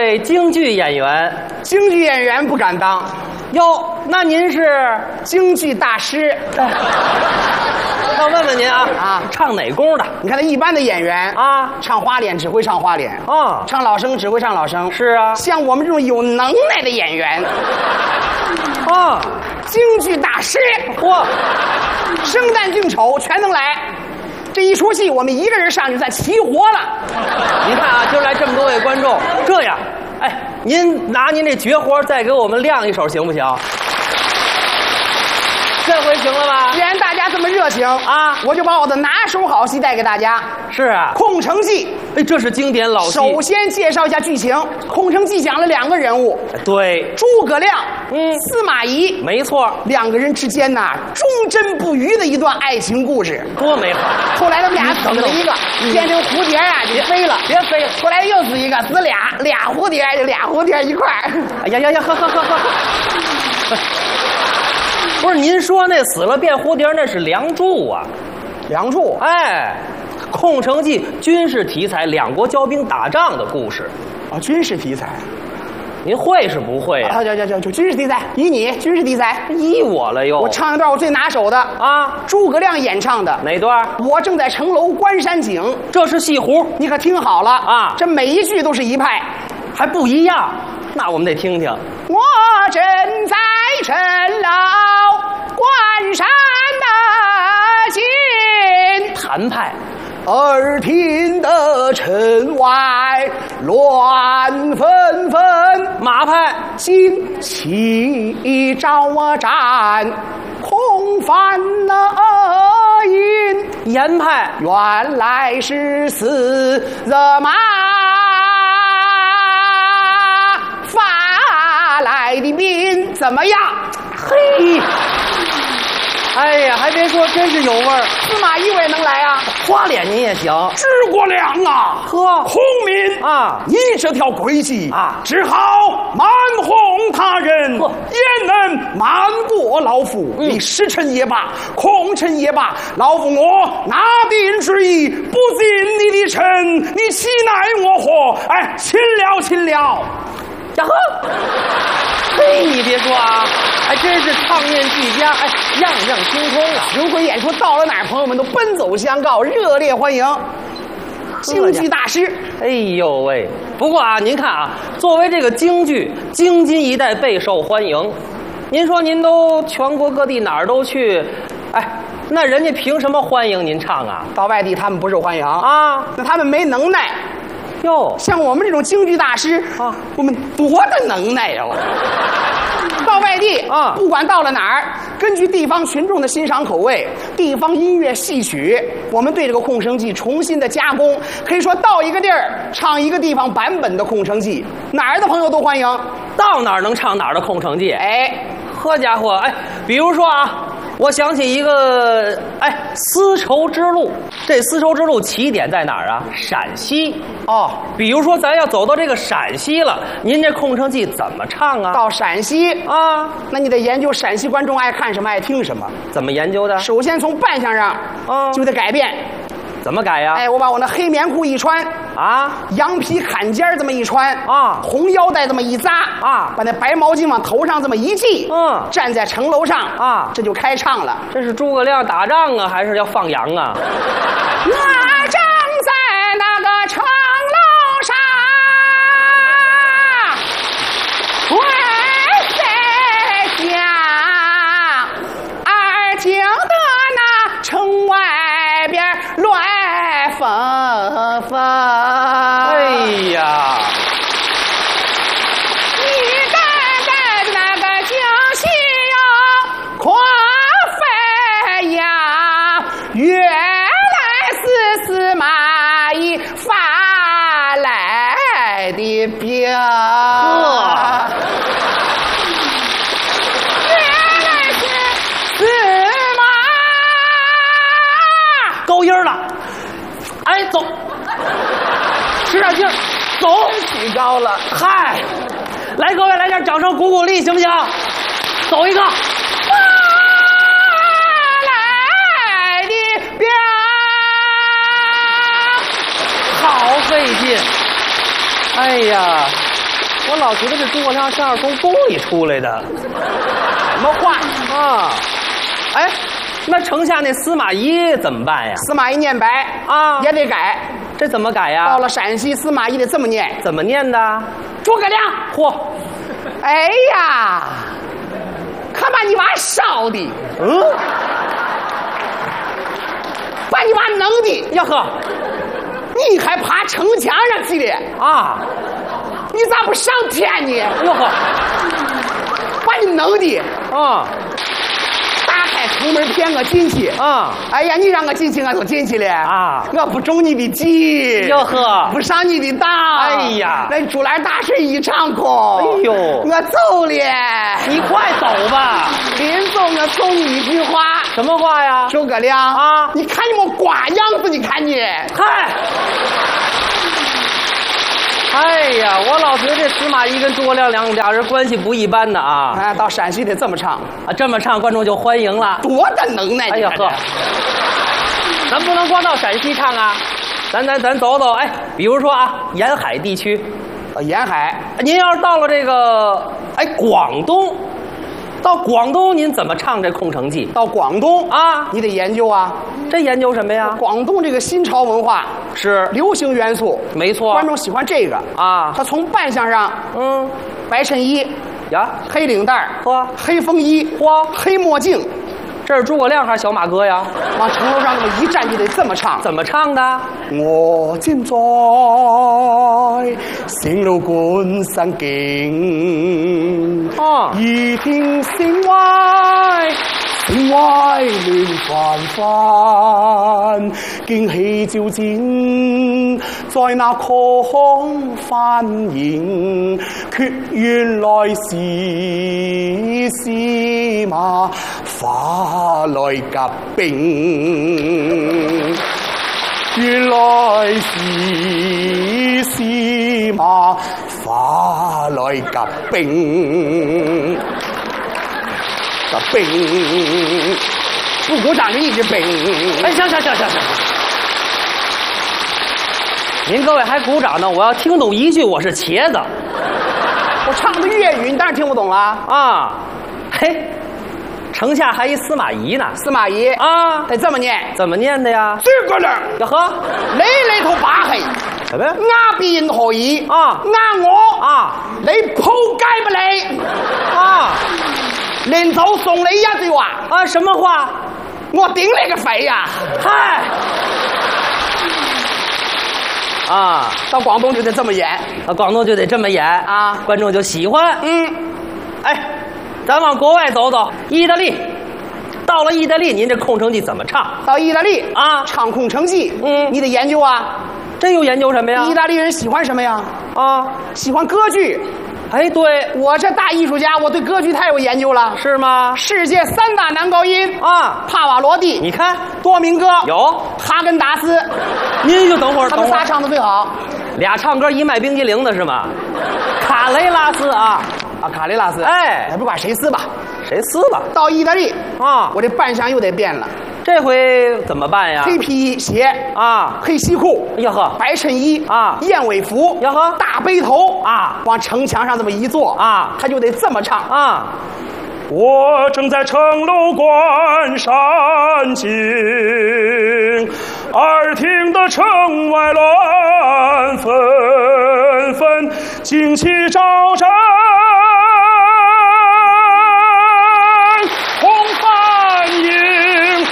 位京剧演员。 京剧演员不敢当， 哟，那您是？ 京剧大师。 要问问您啊，唱哪宫的？ 你看那一般的演员啊， 唱花脸只会唱花脸啊， 唱老生只会唱老生。 是啊， 像我们这种有能耐的演员啊， 京剧大师， 嚯， 生旦净丑全能来。这一出戏我们一个人上去算齐活了。 您看啊，今儿来这么多位观众，这样，哎，您拿您这绝活再给我们亮一手行不行？这回行了吧？ 既然大家这么热情啊， 我就把我的拿手好戏带给大家。 是啊， 《空城计》。 哎，这是经典老戏。 首先介绍一下剧情，《空城计》讲了两个人物， 对， 诸葛亮，司马懿， 没错， 两个人之间呐忠贞不渝的一段爱情故事， 多美好。 后来他们俩死了一个，变成蝴蝶啊就飞了， 别飞了。 后来又死一个，死俩蝴蝶，就俩蝴蝶一块儿。 哎呀呀呀，呵。不是您说那死了变蝴蝶那是梁祝啊？ 梁祝， 哎，《空城计》军事题材，两国交兵打仗的故事啊，军事题材， 您会是不会啊？ 就军事题材，依你军事题材， 依我了又。 我唱一段我最拿手的啊， 诸葛亮演唱的哪段？ 我正在城楼观山景， 这是戏胡， 你可听好了啊， 这每一句都是一派， 还不一样，那我们得听听。 我正在城楼观山的景， 谭派。 耳听得城外乱纷纷， 马派旌旗招展，空翻了音。 严派原来是四人马发来的兵，怎么样？ 嘿，哎呀，还别说，真是有味儿。 司马懿我也能来啊， 花脸您也行。 诸葛亮啊， 呵， 孔明啊， 你这条诡计啊， 只好瞒哄他人，也能瞒过老夫。你使臣也罢，空臣也罢，老夫我拿定主意，不进你的城，你岂奈我何？哎，请了。 呀呵，嘿，你别说啊，还真是唱念俱佳，哎，样样精通啊！ 巡回演出到了哪儿，朋友们都奔走相告，热烈欢迎。京剧大师， 哎呦喂！不过啊，您看啊，作为这个京剧，京津一带备受欢迎。您说您都全国各地哪儿都去，哎，那人家凭什么欢迎您唱啊？ 到外地他们不受欢迎啊， 那他们没能耐。 哟， 像我们这种京剧大师啊， 我们多大能耐呀！到外地啊， 不管到了哪儿，根据地方群众的欣赏口味、地方音乐戏曲，我们对这个《空城计》重新的加工，可以说到一个地儿唱一个地方版本的《空城计》，哪儿的朋友都欢迎， 到哪儿能唱哪儿的《空城计》。 哎， 呵家伙，哎，比如说啊。我想起一个，哎，丝绸之路。这丝绸之路起点在哪儿啊？陕西。 哦， 比如说咱要走到这个陕西了，您这《空城计》怎么唱啊？ 到陕西啊， 那你得研究陕西观众爱看什么，爱听什么。 怎么研究的？ 首先从扮相上，就得改变。 怎么改呀？ 哎，我把我那黑棉裤一穿啊， 羊皮坎肩这么一穿啊， 红腰带这么一扎啊，把那白毛巾往头上这么一系，站在城楼上啊， 这就开唱了。 这是诸葛亮打仗啊，还是要放羊啊？ 我正在那个城楼上，为谁家而惊得那城外边乱纷纷。 哎呀， 你敢带着那个京戏呀，夸飞呀，原来是司马懿发来的兵。 高音了，哎，走，使点劲儿，走， 提高了， 嗨，来，各位来点掌声鼓鼓励，行不行？走一个， 发来的兵， 好费劲，哎呀， 我老觉得这诸葛亮像是从宫里出来的。 什么话啊？哎，那城下那司马懿怎么办呀？ 司马懿念白啊也得改。 这怎么改呀？ 到了陕西，司马懿得这么念： 怎么念的？ 诸葛亮， 嚯！ 哎呀，可把你娃烧的，把你娃弄的呀呵， 你还爬城墙上去了啊？ 你咋不上天呢？ 哟呵， 把你弄的啊！ 打开城门骗我进去啊！ 哎呀，你让我进去我就进去了啊！ 我不中你的计， 哟呵， 不上你的当。 哎呀， 那竹篮打水一场空。 哎呦， 我走了， 你快走吧。 临走我送你一句话。 什么话呀？ 诸葛亮啊， 你看你们瓜样子，你看你， 嗨。哎呀，我老觉得这司马懿跟诸葛亮俩人关系不一般的啊！ 哎，到陕西得这么唱啊，这么唱观众就欢迎了， 多大能耐！ 哎呀呵，咱不能光到陕西唱啊，咱走走，哎，比如说啊，沿海地区， 沿海， 您要是到了这个广东，到广东您怎么唱这《空城计》？ 到广东啊， 你得研究啊。 这研究什么呀？ 广东这个新潮文化是流行元素， 没错， 观众喜欢这个啊。 他从扮相上，白衬衣呀， 黑领带嚯， 黑风衣嚯， 黑墨镜。 这是诸葛亮还是小马哥呀？ 往城楼上这么一站就得这么唱。 怎么唱的？ 我站在城樓觀山景，耳聽聲歪，聲歪亂紛紛，驚喜照展，在那狂翻映，卻原來是司馬化來夾兵。原來是司馬化來夾兵，夾兵，不鼓掌就一直兵。 哎，行，您各位还鼓掌呢，我要听懂一句，我是茄子。 我唱的粤语，你当然听不懂了啊。嘿，城下还一司馬懿呢。 司馬懿啊， 得這麼念。 怎麼念的呀？ 諸葛亮， 呀呵， 你呢套把戲什麼呀？ 呃別人何以啊？ 呃我啊？ 你仆街吧你！ 啊！ 臨走送你一句話啊，什麼話？ 我頂你個肺呀！ 嗨！啊， 到廣東就得這麼演， 廣東就得這麼演啊， 觀眾就喜歡。哎，咱往國外走走，意大利。到了意大利，您這《空城計》怎麼唱？ 到意大利啊， 唱《空城計》，你得研究啊。 這又研究什麼呀？ 意大利人喜歡什麼呀？ 啊， 喜歡歌劇。 哎，對， 我這大藝術家，我對歌劇太有研究了。 是嗎？ 世界3大男高音啊， 帕瓦羅蒂， 你看， 多明戈有， 哈根達斯， 您就等會兒， 他們仨唱的最好。 俩唱歌一賣冰激凌的是嗎？卡雷拉斯啊， 卡雷拉斯， 哎， 不管誰撕吧， 誰撕吧。 到意大利啊， 我這扮相又得變了。 這回怎麼辦呀？ 黑皮鞋啊， 黑西褲， 呀呵， 白襯衣啊， 燕尾服， 呀呵， 大背頭啊， 往城牆上這麼一坐啊， 他就得這麼唱啊。 我正在城樓觀山景，耳聽得城外亂紛紛，旌旗招展。